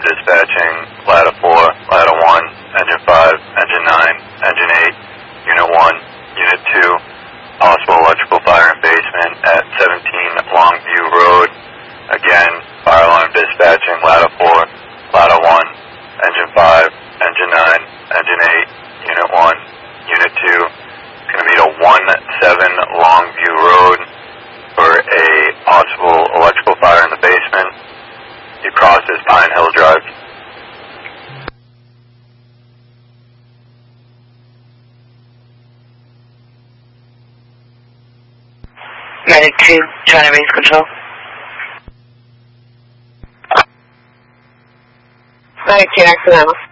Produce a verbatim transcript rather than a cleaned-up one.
dispatching, ladder four, ladder one, engine five, engine nine, engine eight, unit one, unit two, possible electrical fire in basement at seventeen Longview Road. Again, fire alarm dispatching, ladder four, ladder one, engine five, engine nine, engine eight, unit one, unit two. It's going to be to one seven Longview Road for a possible electrical fire in the basement. You cross this Pine Hill Drive. Medic two, trying to raise control. Medic two, accidental.